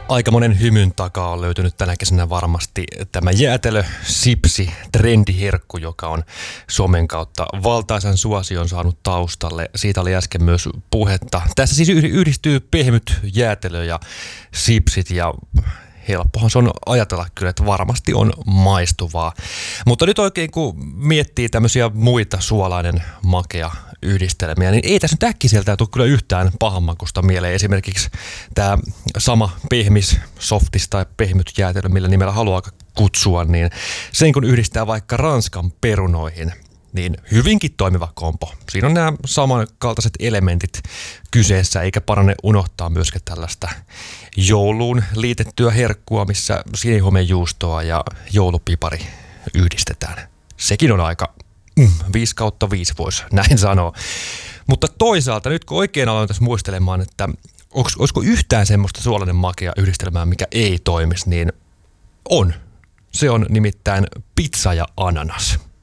Aika monen hymyn takaa on löytynyt tänä kesänä varmasti tämä jäätelö, sipsi, trendiherkku, joka on somen kautta valtaisan suosion saanut taustalle. Siitä oli äsken myös puhetta. Tässä siis yhdistyy pehmyt jäätelö ja sipsit ja helppohan se on ajatella kyllä, että varmasti on maistuvaa. Mutta nyt oikein kun miettii tämmöisiä muita suolainen makea yhdistelmiä, niin ei tässä nyt äkkiseltään tule kyllä yhtään pahanmakusta mieleen. Esimerkiksi tämä sama pehmis, softis tai pehmyt jäätelö, millä nimellä haluaa kutsua, niin sen kun yhdistää vaikka Ranskan perunoihin, niin hyvinkin toimiva kompo. Siinä on nämä samankaltaiset elementit kyseessä, eikä parane unohtaa myöskään tällaista jouluun liitettyä herkkua, missä sinihomejuustoa ja joulupipari yhdistetään. Sekin on aika 5/5 voisi näin sanoa. Mutta toisaalta nyt kun oikein aloin tässä muistelemaan, että olisiko yhtään semmoista suolainen makea yhdistelmää, mikä ei toimisi, niin on. Se on nimittäin pizza ja ananas.